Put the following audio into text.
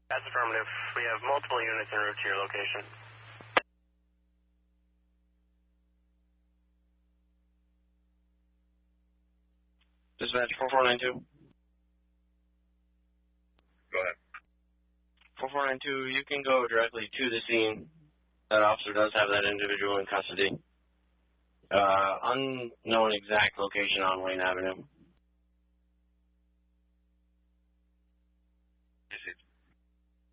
That's affirmative. We have multiple units en route to your location. Dispatch 4492. Go ahead. 4492, you can go directly to the scene. That officer does have that individual in custody. Unknown exact location on Wayne Avenue.